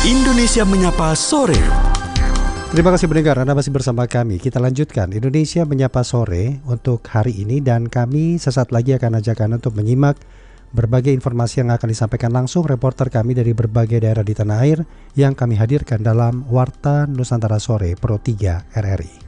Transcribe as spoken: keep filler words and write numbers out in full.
Indonesia Menyapa Sore. Terima kasih pendengar, Anda masih bersama kami. Kita lanjutkan Indonesia Menyapa Sore untuk hari ini, dan kami sesaat lagi akan ajak Anda untuk menyimak berbagai informasi yang akan disampaikan langsung reporter kami dari berbagai daerah di tanah air yang kami hadirkan dalam Warta Nusantara Sore Pro tiga R R I.